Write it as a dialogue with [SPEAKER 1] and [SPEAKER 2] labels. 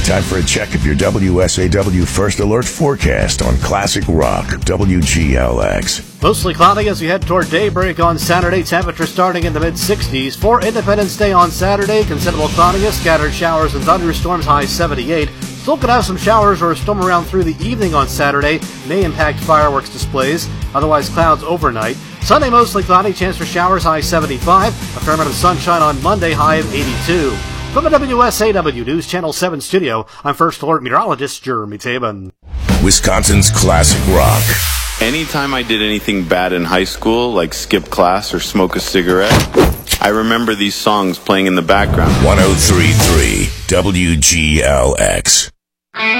[SPEAKER 1] Time for a check of your WSAW First Alert forecast on Classic Rock WGLX.
[SPEAKER 2] Mostly cloudy as we head toward daybreak on Saturday. Temperature starting in the mid-60s. For Independence Day on Saturday, considerable cloudiness, scattered showers and thunderstorms, high 78. Still could have some showers or a storm around through the evening on Saturday. May impact fireworks displays. Otherwise, clouds overnight. Sunday, mostly cloudy, chance for showers, high 75. A fair amount of sunshine on Monday, high of 82. From the WSAW News Channel 7 studio, I'm First Alert Meteorologist Jeremy Tabin.
[SPEAKER 1] Wisconsin's Classic Rock.
[SPEAKER 3] Anytime I did anything bad in high school, like skip class or smoke a cigarette, I remember these songs playing in the background.
[SPEAKER 1] 103.3 WGLX.